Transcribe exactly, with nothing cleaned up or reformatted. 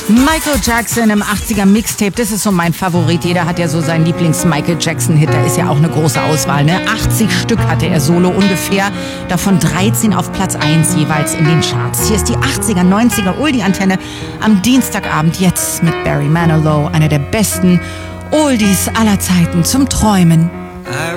Michael Jackson im achtziger Mixtape, das ist so mein Favorit. Jeder hat ja so seinen Lieblings-Michael Jackson-Hit. Da ist ja auch eine große Auswahl, ne? achtzig Stück hatte er solo ungefähr, davon dreizehn auf Platz eins jeweils in den Charts. Hier ist die achtziger, neunziger Oldie-Antenne am Dienstagabend jetzt mit Barry Manilow, einer der besten Oldies aller Zeiten zum Träumen. I